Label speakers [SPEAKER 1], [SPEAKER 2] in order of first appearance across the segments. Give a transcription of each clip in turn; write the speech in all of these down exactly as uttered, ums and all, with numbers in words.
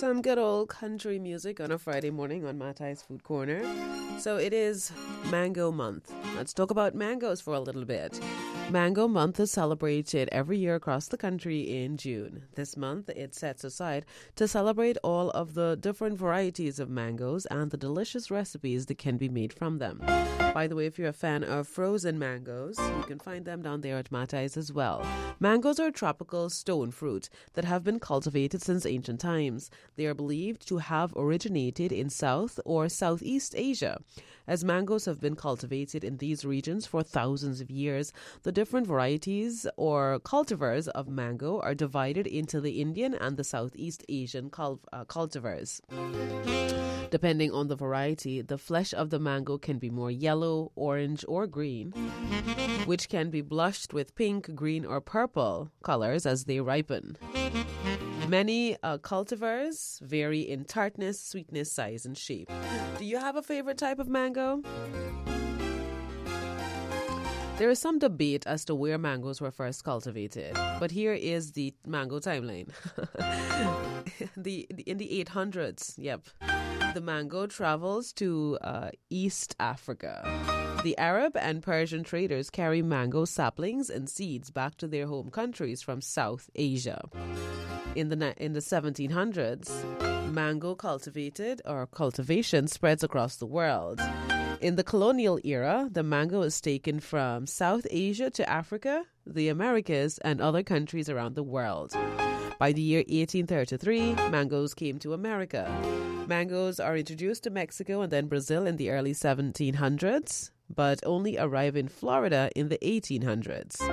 [SPEAKER 1] Some good old country music on a Friday morning on Matai's Food Corner. So it is Mango Month. Let's talk about mangoes for a little bit. Mango Month is celebrated every year across the country in June. This month, it sets aside to celebrate all of the different varieties of mangoes and the delicious recipes that can be made from them. By the way, if you're a fan of frozen mangoes, you can find them down there at Matai's as well. Mangoes are a tropical stone fruit that have been cultivated since ancient times. They are believed to have originated in South or Southeast Asia. As mangoes have been cultivated in these regions for thousands of years, the different varieties or cultivars of mango are divided into the Indian and the Southeast Asian cul- uh, cultivars. Depending on the variety, the flesh of the mango can be more yellow, orange, or green, which can be blushed with pink, green, or purple colors as they ripen. Many uh, cultivars vary in tartness, sweetness, size, and shape. Do you have a favorite type of mango? There is some debate as to where mangoes were first cultivated, but here is the mango timeline. the in the eight hundreds, yep, the mango travels to uh, East Africa. The Arab and Persian traders carry mango saplings and seeds back to their home countries from South Asia. In the in the seventeen hundreds, mango cultivated or cultivation spreads across the world. In the colonial era, the mango is taken from South Asia to Africa, the Americas, and other countries around the world. By the year eighteen thirty-three, mangoes came to America. Mangoes are introduced to Mexico and then Brazil in the early seventeen hundreds, but only arrive in Florida in the eighteen hundreds.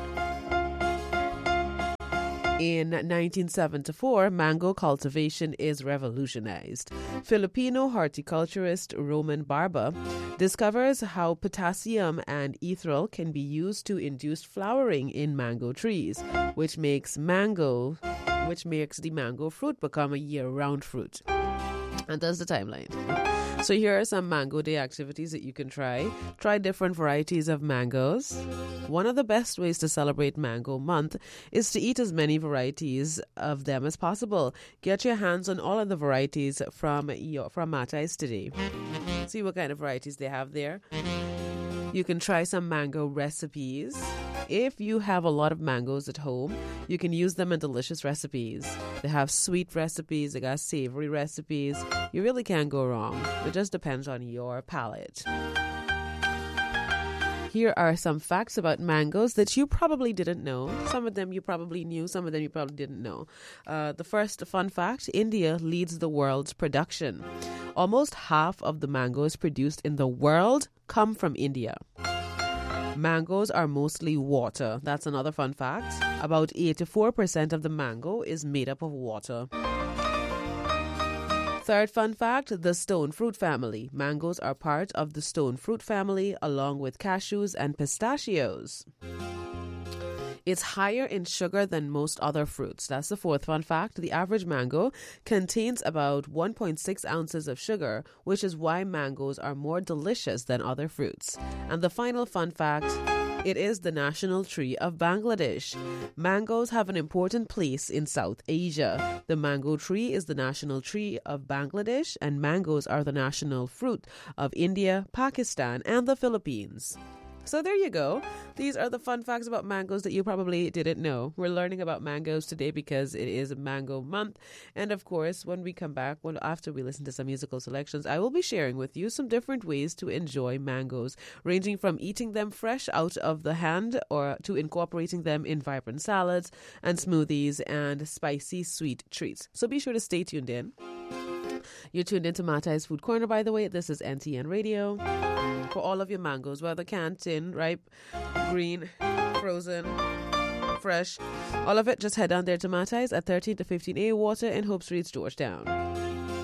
[SPEAKER 1] In nineteen seventy-four, mango cultivation is revolutionized. Filipino horticulturist Roman Barba discovers how potassium and ethyl can be used to induce flowering in mango trees, which makes mango, which makes the mango fruit become a year-round fruit. And that's the timeline. So here are some Mango Day activities that you can try. Try different varieties of mangoes. One of the best ways to celebrate Mango Month is to eat as many varieties of them as possible. Get your hands on all of the varieties from your, from Matai's today. See what kind of varieties they have there. You can try some mango recipes. If you have a lot of mangoes at home, you can use them in delicious recipes. They have sweet recipes, they got savory recipes. You really can't go wrong. It just depends on your palate. Here are some facts about mangoes that you probably didn't know. Some of them you probably knew, some of them you probably didn't know. Uh, the first fun fact, India leads the world's production. Almost half of the mangoes produced in the world come from India. Mangoes are mostly water. That's another fun fact. About eighty-four percent of the mango is made up of water. Third fun fact, the stone fruit family. Mangoes are part of the stone fruit family along with cashews and pistachios. It's higher in sugar than most other fruits. That's the fourth fun fact. The average mango contains about one point six ounces of sugar, which is why mangoes are more delicious than other fruits. And the final fun fact, it is the national tree of Bangladesh. Mangoes have an important place in South Asia. The mango tree is the national tree of Bangladesh, and mangoes are the national fruit of India, Pakistan, and the Philippines. So there you go. These are the fun facts about mangoes that you probably didn't know. We're learning about mangoes today because it is Mango Month. And of course, when we come back, when after we listen to some musical selections, I will be sharing with you some different ways to enjoy mangoes, ranging from eating them fresh out of the hand or to incorporating them in vibrant salads and smoothies and spicy sweet treats. So be sure to stay tuned in. You're tuned into Matai's Food Corner, by the way. This is N T N Radio. For all of your mangoes, whether canned, tin, ripe, green, frozen, fresh, all of it, just head down there to Matai's at thirteen to fifteen A Water in Hope Street, Georgetown.